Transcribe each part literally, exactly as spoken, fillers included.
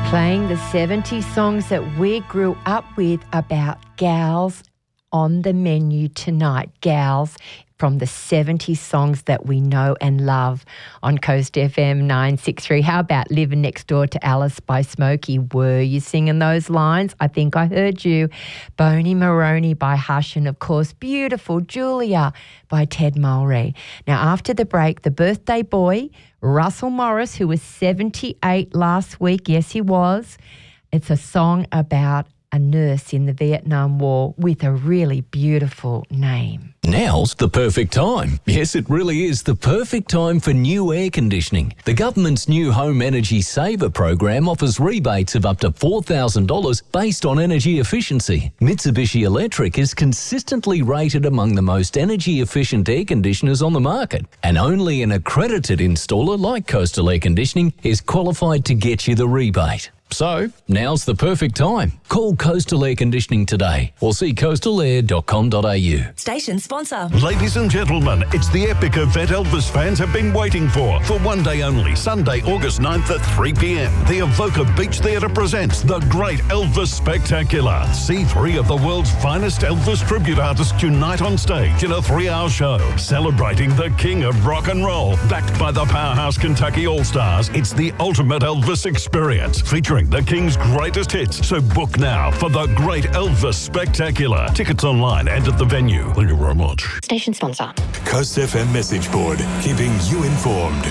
Playing the seventies songs that we grew up with about gals on the menu tonight. Gals from the seventies songs that we know and love on Coast F M nine sixty-three. How about Living Next Door to Alice by Smokey? Were you singing those lines? I think I heard you. Boney Maroney by Hush, and of course Beautiful Julia by Ted Mulry. Now after the break, the birthday boy, Russell Morris, who was seventy-eight last week. Yes, he was. It's a song about a nurse in the Vietnam War with a really beautiful name. Now's the perfect time. Yes, it really is the perfect time for new air conditioning. The government's new Home Energy Saver program offers rebates of up to four thousand dollars based on energy efficiency. Mitsubishi Electric is consistently rated among the most energy efficient air conditioners on the market, and only an accredited installer like Coastal Air Conditioning is qualified to get you the rebate. So, now's the perfect time. Call Coastal Air Conditioning today or see coastal air dot com dot a u. Station sponsor. Ladies and gentlemen, it's the epic event Elvis fans have been waiting for. For one day only, Sunday, August ninth at three p m, the Evoca Beach Theatre presents the Great Elvis Spectacular. See three of the world's finest Elvis tribute artists unite on stage in a three-hour show celebrating the king of rock and roll. Backed by the powerhouse Kentucky All-Stars, it's the ultimate Elvis experience, featuring the King's greatest hits. So book now for the Great Elvis Spectacular. Tickets online and at the venue. Thank you very much. Station sponsor. Coast F M message board, keeping you informed.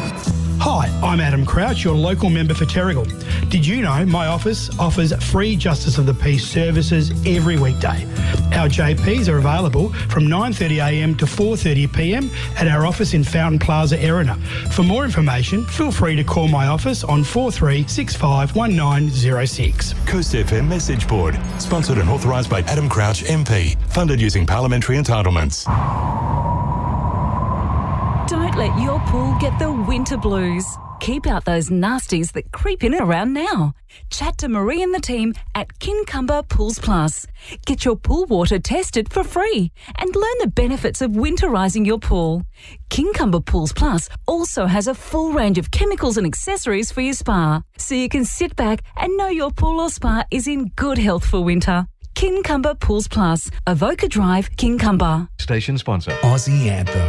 Hi, I'm Adam Crouch, your local member for Terrigal. Did you know my office offers free Justice of the Peace services every weekday? Our J Ps are available from nine thirty a m to four thirty p m at our office in Fountain Plaza, Erina. For more information, feel free to call my office on four three six five one nine zero six. Coast F M message board, sponsored and authorised by Adam Crouch M P, funded using parliamentary entitlements. Don't let your pool get the winter blues. Keep out those nasties that creep in around now. Chat to Marie and the team at Kincumber Pools Plus. Get your pool water tested for free and learn the benefits of winterising your pool. Kincumber Pools Plus also has a full range of chemicals and accessories for your spa, so you can sit back and know your pool or spa is in good health for winter. Kincumber Pools Plus, Avoca Drive, Kincumber. Station sponsor. Aussie Anthem.